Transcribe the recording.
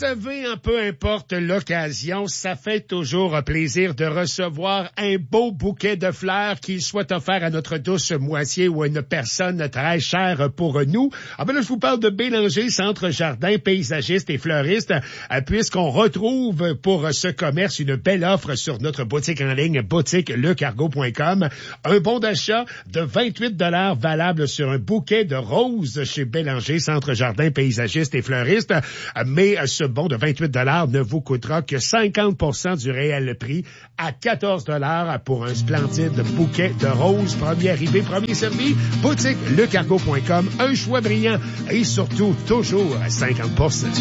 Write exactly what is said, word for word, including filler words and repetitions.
savez, hein, peu importe l'occasion, ça fait toujours un plaisir de recevoir un beau bouquet de fleurs qu'il soit offert à notre douce moitié ou à une personne très chère pour nous. Ah ben là, je vous parle de Bélanger, centre jardin, paysagiste et fleuriste, euh, puisqu'on retrouve pour ce commerce une belle offre sur notre boutique en ligne, boutique le cargo point com. Un bon d'achat de vingt-huit dollars valable sur un bouquet de roses chez Bélanger, centre jardin, paysagiste et fleuriste. Mais ce bon de vingt-huit dollars ne vous coûtera que cinquante pour cent du réel prix à quatorze dollars pour un splendide bouquet de roses. Premier arrivé, premier servi. Boutique le cargo point com. Un choix brillant et surtout toujours cinquante pour cent.